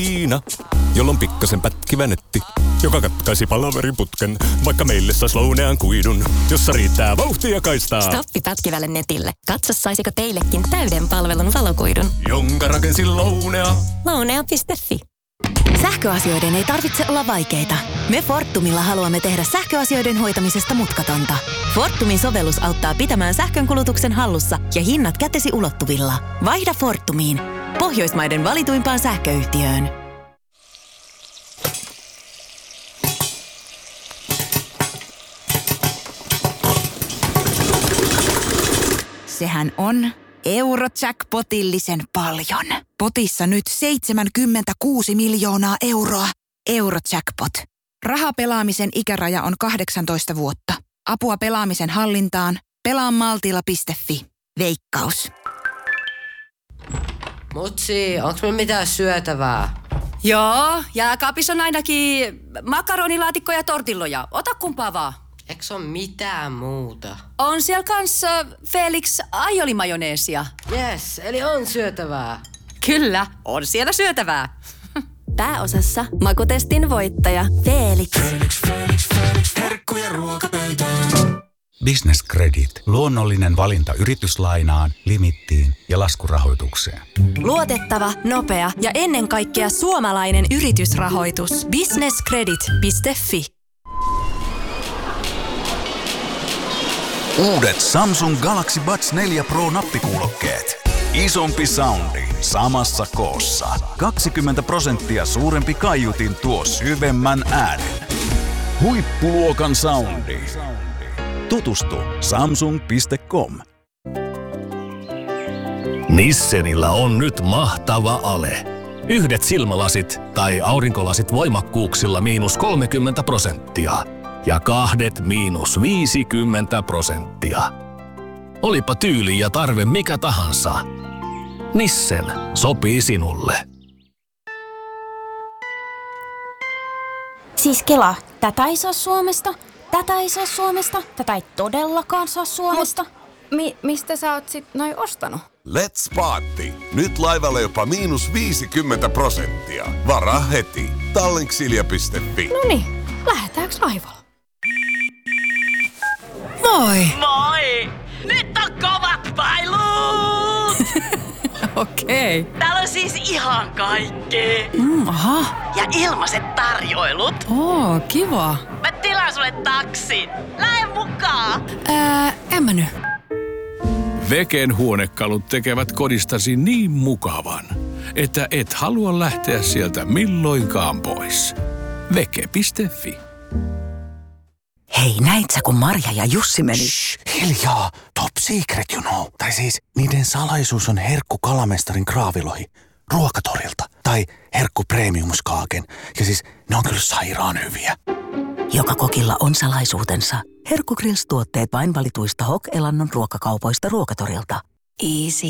Iina, jolla on pikkasen pätkivä netti, joka katkaisi palaveriputken, vaikka meille sais lounean kuidun, jossa riittää vauhtia kaistaa. Stoppi pätkivälle netille. Katso, saisiko teillekin täyden palvelun valokuidun. Jonka rakensin Lounea. Lounea.fi. Sähköasioiden ei tarvitse olla vaikeita. Me Fortumilla haluamme tehdä sähköasioiden hoitamisesta mutkatonta. Fortumin sovellus auttaa pitämään sähkönkulutuksen hallussa ja hinnat kätesi ulottuvilla. Vaihda Fortumiin. Pohjoismaiden valituimpaan sähköyhtiöön. Sehän on Eurojackpotillisen paljon. Potissa nyt 76 miljoonaa euroa. Eurojackpot. Rahapelaamisen ikäraja on 18 vuotta. Apua pelaamisen hallintaan. Pelaamaltilla.fi. Veikkaus. Mutsi, onks me mitään syötävää? Joo, jääkaapissa on ainakin makaronilaatikkoja ja tortilloja. Ota kumpaa vaan. Eiks oo mitään muuta? On siellä kanssa Felix aiolimajoneesia. Yes, eli on syötävää. Kyllä, on siellä syötävää. Pääosassa makutestin voittaja Felix. Herkkuja ruokapöytään. Business Credit. Luonnollinen valinta yrityslainaan, limittiin ja laskurahoitukseen. Luotettava, nopea ja ennen kaikkea suomalainen yritysrahoitus. Businesscredit.fi. Uudet Samsung Galaxy Buds 4 Pro nappikuulokkeet. Isompi soundi samassa koossa. 20% suurempi kaiutin tuo syvemmän äänen. Huippuluokan soundi. Tutustu samsung.com. Nissenillä on nyt mahtava ale. Yhdet silmälasit tai aurinkolasit voimakkuuksilla -30% ja kahdet -50%. Olipa tyyli ja tarve mikä tahansa. Nissen sopii sinulle. Siis Kela, tätä ei saa Suomesta, tätä ei saa Suomesta, tätä ei todellakaan saa Suomesta. Mistä sä oot sit noi ostanut? Let's Party. Nyt laivalla jopa -50%. Varaa heti. Tallinksilja.fi. Noniin, lähetäänkö laivalla? Moi! Moi! Nyt on kovat pailut! Okei. Täällä on siis ihan kaikkea. Aha. Ja ilmaiset tarjoilut. Oo, kiva. Mä tilaan sulle taksin. Lähde mukaan. En mä nyt. Veken huonekalut tekevät kodistasi niin mukavan, että et halua lähteä sieltä milloinkaan pois. Veke.fi. Hei, näit sä kun Marja ja Jussi meni? Shh, hiljaa! Top secret, you know. Tai siis, niiden salaisuus on herkku kalamestarin kraavilohi ruokatorilta. Tai herkku premiumskaaken. Ja siis, ne on kyllä sairaan hyviä. Joka kokilla on salaisuutensa. Herkku Grills-tuotteet vain valituista Hok-elannon ruokakaupoista ruokatorilta. Easy.